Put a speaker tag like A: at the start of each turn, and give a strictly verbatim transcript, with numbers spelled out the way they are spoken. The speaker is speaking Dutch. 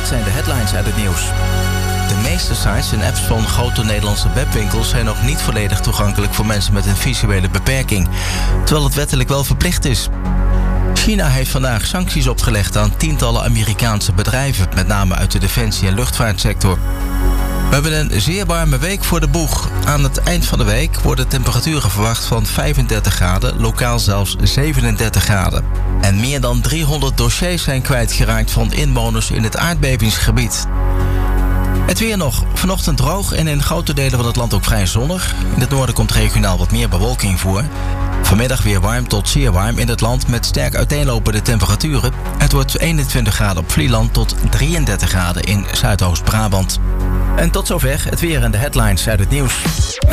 A: dit zijn de headlines uit het nieuws. De meeste sites en apps van grote Nederlandse webwinkels zijn nog niet volledig toegankelijk voor mensen met een visuele beperking, terwijl het wettelijk wel verplicht is. China heeft vandaag sancties opgelegd aan tientallen Amerikaanse bedrijven, met name uit de defensie- en luchtvaartsector. We hebben een zeer warme week voor de boeg. Aan het eind van de week worden temperaturen verwacht van vijfendertig graden, lokaal zelfs zevenendertig graden. En meer dan driehonderd dossiers zijn kwijtgeraakt van inwoners in het aardbevingsgebied. Het weer nog. Vanochtend droog en in grote delen van het land ook vrij zonnig. In het noorden komt regionaal wat meer bewolking voor. Vanmiddag weer warm tot zeer warm in het land met sterk uiteenlopende temperaturen. Het wordt eenentwintig graden op Vlieland tot drieëndertig graden in Zuidoost-Brabant. En tot zover het weer en de headlines uit het nieuws.